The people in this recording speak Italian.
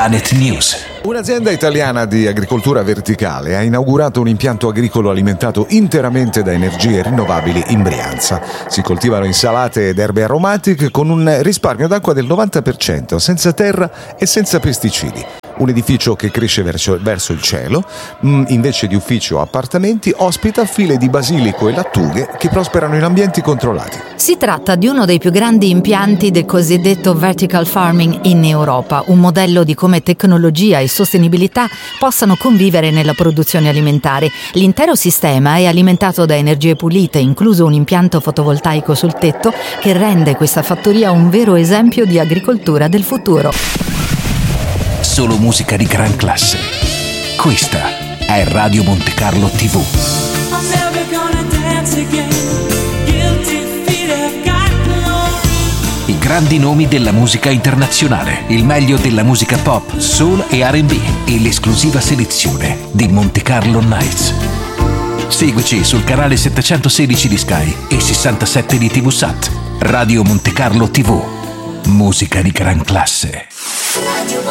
Planet News. Un'azienda italiana di agricoltura verticale ha inaugurato un impianto agricolo alimentato interamente da energie rinnovabili in Brianza. Si coltivano insalate ed erbe aromatiche con un risparmio d'acqua del 90%, senza terra e senza pesticidi. Un edificio che cresce verso il cielo, invece di ufficio o appartamenti, ospita file di basilico e lattughe che prosperano in ambienti controllati. Si tratta di uno dei più grandi impianti del cosiddetto vertical farming in Europa, un modello di come tecnologia e sostenibilità possano convivere nella produzione alimentare. L'intero sistema è alimentato da energie pulite, incluso un impianto fotovoltaico sul tetto che rende questa fattoria un vero esempio di agricoltura del futuro. Solo musica di gran classe. Questa è Radio Monte Carlo TV. I grandi nomi della musica internazionale, il meglio della musica pop, soul e R&B e l'esclusiva selezione di Monte Carlo Nights. Seguici sul canale 716 di Sky e 67 di TV Sat. Radio Monte Carlo TV. Musica di gran classe.